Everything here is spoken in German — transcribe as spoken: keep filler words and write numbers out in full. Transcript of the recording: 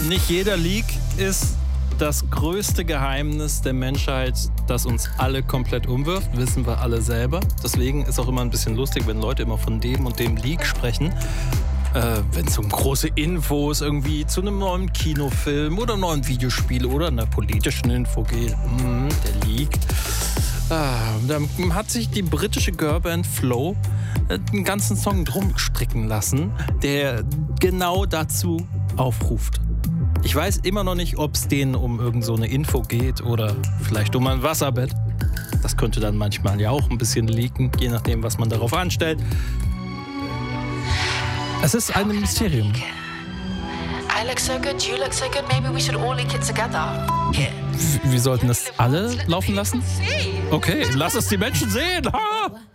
Nicht jeder Leak ist das größte Geheimnis der Menschheit, das uns alle komplett umwirft, wissen wir alle selber. Deswegen ist auch immer ein bisschen lustig, wenn Leute immer von dem und dem Leak sprechen. Äh, wenn es um große Infos irgendwie zu einem neuen Kinofilm oder einem neuen Videospiel oder einer politischen Info geht. Mm, der Leak. Ah, da hat sich die britische Girlband Flow einen ganzen Song drum stricken lassen, der genau dazu aufruft. Ich weiß immer noch nicht, ob es denen um irgend so eine Info geht oder vielleicht um ein Wasserbett. Das könnte dann manchmal ja auch ein bisschen leaken, je nachdem, was man darauf anstellt. Es ist ein Mysterium. I look so good, you look so good, maybe we should all leak it together. Here. Wir sollten das alle laufen lassen? Okay, lass es die Menschen sehen. Ha!